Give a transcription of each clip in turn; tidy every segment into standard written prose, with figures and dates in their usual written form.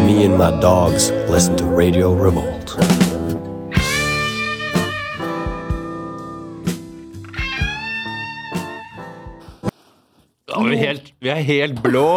me and my dogs listen to Radio Revolt. Ja, vi er helt blå.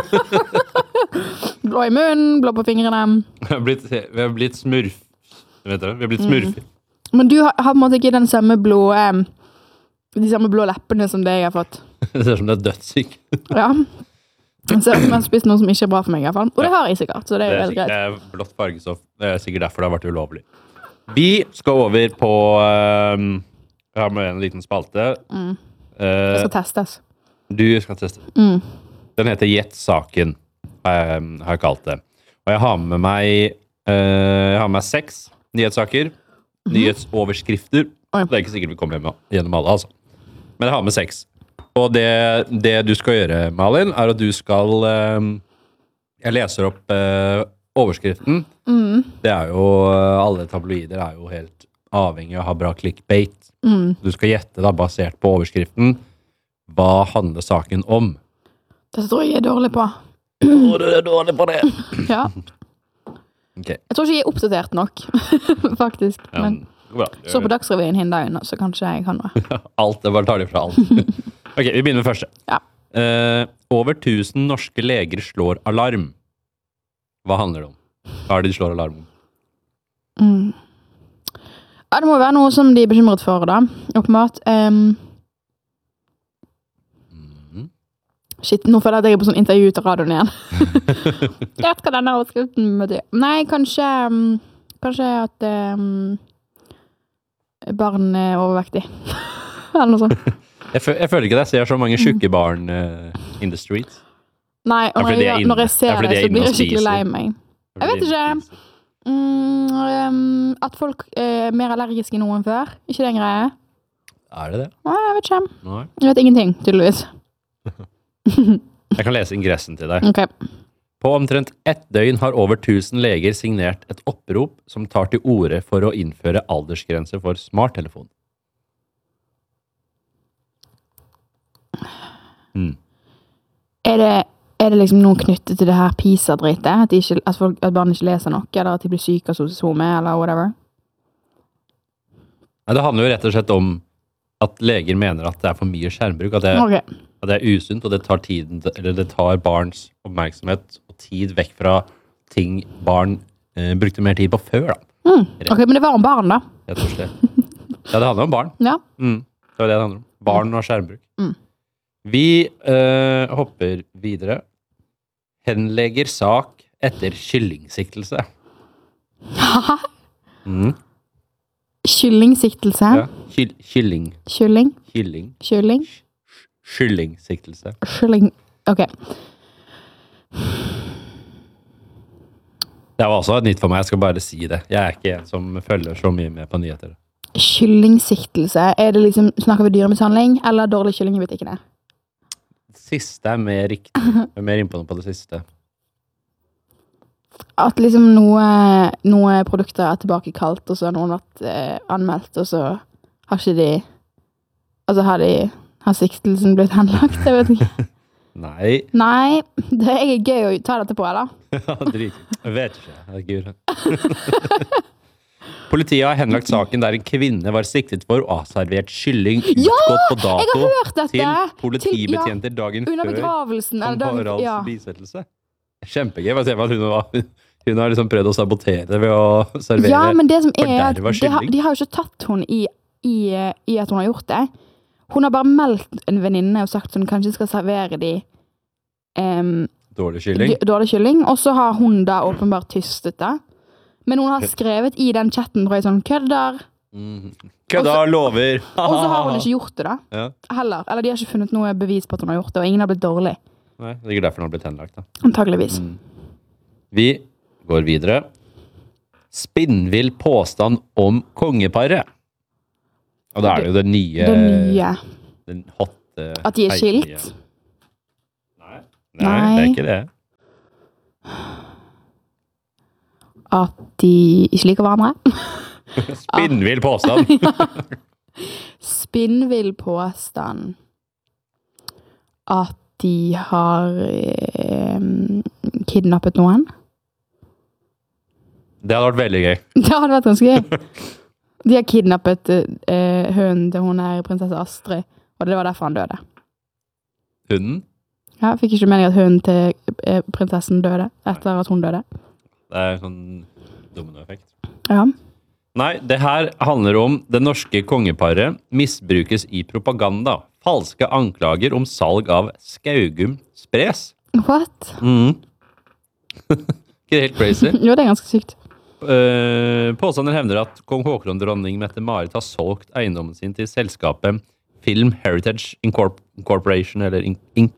Blå i munnen, blå på fingrene. Vi har blitt smurf. Vet du, vi har blitt smurf. Men du har på en måte ikke den samme blå, de samme blå leppene som det jeg har fått. Det ser som det er dødssyk. Ja. Det ser ut som jeg har spist noe som ikke er bra for meg i hvert fall. Og det har jeg sikkert, så det er helt greit. Det er blått fargestoff. Det er sikkert derfor det har vært ulovlig. Vi skal over på... jeg har med en liten spalte. Det skal testes. Du skal teste. Den heter Gjett saken, har jeg kalt det. Og jeg har med meg 6 nyhetssaker, nyhetsoverskrifter. Det er ikke sikkert vi kommer gjennom alle, altså. Men jeg har med 6. Og det du skal gjøre, Malin, er at du skal... jeg leser opp overskriften. Det er jo... alle tabloider er jo helt avhengig av å ha bra clickbait. Du skal gjette da, basert på overskriften. Hva handler saken om? Det tror jeg er dårlig på. Du er dårlig på det. Ja. Okay. Jeg tror ikke jeg er oppdatert nok, faktisk. Men så på Dagsrevyen hindagen, så kanskje jeg kan noe. Alt, det bare tar det fra alt. Ok, vi begynner med første. Ja. Over 1000 norske leger slår alarm. Hva handler det om? Hva er det de slår alarm om? Ja, det må være noe som de er bekymret for, da. Oppmatt. Shit, nå føler jeg at jeg er på sånn intervju til radioen igjen. Jeg vet hva denne overskriften betyr. Nei, kanskje at barn er overvektig. Eller noe sånt. Jeg føler ikke at jeg ser så mange syke barn in the streets. Nei, og når jeg ser det, så blir jeg skikkelig lei meg. Jeg vet ikke. At folk er mer allergiske nå enn før. Ikke det en greie? Er det det? Nei, jeg vet ikke. Nei. Jeg vet ingenting, tydeligvis. Jeg kan lese ingressen til deg. Okay. På omtrent 1 døgn har over 1000 leger signert et opprop som tar til orde for å innføre aldersgrense for smarttelefon. Er det liksom noe knyttet til det her PISA-dritet? At barn ikke leser nok, eller at de blir syke av sosome, eller whatever? Nei, det handler jo rett og slett om at leger mener at det er for mye skjermbruk, at det er usunt, og det tar barns oppmerksomhet og tid vekk fra ting barn brukte mer tid på før, da. Ok, men det var om barn, da. Jeg tror det. Ja, det handler om barn. Ja. Det var det handler om. Barn og skjermbruk. Vi hopper videre. Henlegger sak etter kyllingsiktelse. Kyllingsiktelse? Ja, kylling. Kylling? Kylling. Kyllingsiktelse. Kylling, ok. Det var også nytt for meg, jeg skal bare si det. Jeg er ikke en som følger så mye med på nyheter. Kyllingsiktelse, er det liksom, snakker vi dyremishandling, eller dårlig kylling i butikkene? Siste er mer riktig. Jeg er mer innpå det siste. At liksom noe produkter er tilbakekalt, og så har noen vært anmeldt, og så har ikke de... Altså har siktelsen blitt henlagt, jeg vet ikke. Nei, det er gøy å ta dette på, eller? Ja, drit. Jeg vet ikke. Herregud. Politiet har henlagt saken der en kvinne var siktet for å ha servert kylling utgått på dato til politibetjenter dagen under begravelsen, kong Haralds bisettelse. Kjempegøy. Hun har liksom prøvd å sabotere ved å servere forderva kylling. De har jo ikke tatt hun i at hun har gjort det. Hun har bare meldt en venninne og sagt at hun kanskje skal servere de dårlig kylling, og så har hun da åpenbart tystet det. Men hun har skrevet i den chatten, tror jeg, sånn, kødder. Kødder, lover. Og så har hun ikke gjort det da. Ja. Heller. Eller de har ikke funnet noe bevis på at hun har gjort det, og ingen har blitt dårlig. Nei, det er ikke derfor hun har blitt henlagt da. Antageligvis. Vi går videre. Spinnvill påstand om kongeparet. Og da er det jo det nye. Den hotte... At de er skilt? Nei, det er ikke det. At de ikke liker hverandre. Spinnvill påstand. Spinnvill påstand. At de har kidnappet noen. Det hadde vært veldig gøy. Det hadde vært ganske gøy. De har kidnappet hunden til hun her, prinsesse Astrid, og det var derfor han døde. Hunden? Ja, jeg fikk ikke mening at hunden til prinsessen døde, etter at hun døde. Det er sånn dominoeffekt. Ja. Nei, det her handler om det norske kongeparet misbrukes i propaganda. Falske anklager om salg av Skaugum spres. What? Ikke helt crazy. Jo, det er ganske sykt. Påstander hevder at kong Håkon dronning Mette-Marit har solgt eiendommen sin til selskapet Film Heritage Incorporation, eller Inc.,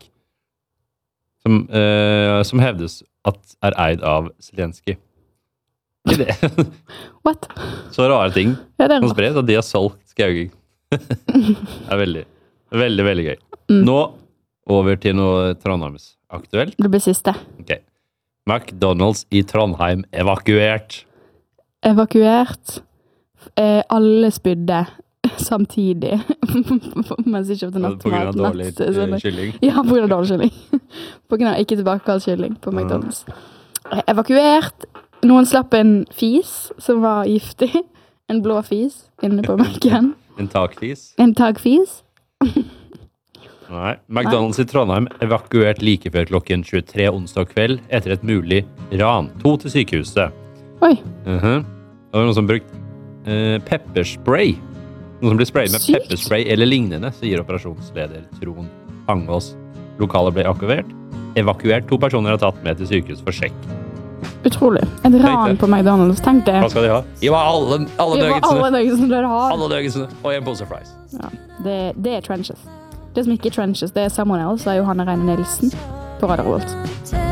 som hevdes at er eid av Zelensky. Ikke det? What? Så rare ting Ja, det er som rart. spres, at de har solgt Skaugum. Det er veldig, veldig, veldig gøy. Nå over til noe Trondheims aktuelt. Det blir siste. Ok. McDonald's i Trondheim evakuert. Evakuert. Alle spydde samtidig. Mens ikke til På grunn av dårlig kylling. Ja, på grunn av dårlig kylling. På grunn av ikke tilbakekalt kylling på McDonald's. Evakuert. Noen slapp en fis som var giftig. En blå fis inne på Mac-en. En takfis. En tagfis. Nei. McDonald's i Trondheim evakuert like før klokken 23 onsdag kveld etter et mulig ran. 2 til sykehuset. Oi. Det var noen som brukte pepperspray. Noen som blir sprayet med Sykt. pepperspray eller lignende, sier operasjonsleder Trond Hangås. Lokalet ble evakuert. 2 personer er tatt med til sykehus for sjekk. Utrolig. Et ran på McDonald's. Tenk det. Hva skal de ha? Gi meg alle Det var nuggetsene. alle nuggetsene dere har. Alle nuggetsene. Og en pose fries. Ja, det er trenches. Det som ikke er trenches, det er Someone Else av Johanne Reine Nilsen på Radio Revolt.